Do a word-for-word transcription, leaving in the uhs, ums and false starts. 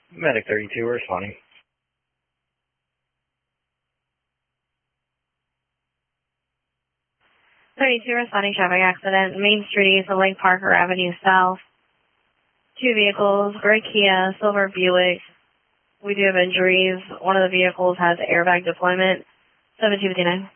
Medic thirty-two, we're responding. thirty-two, responding traffic accident, Main Street, the Lake Parker Avenue South. Two vehicles, gray Kia, silver Buick. We do have injuries. One of the vehicles has airbag deployment. seventeen fifty-nine.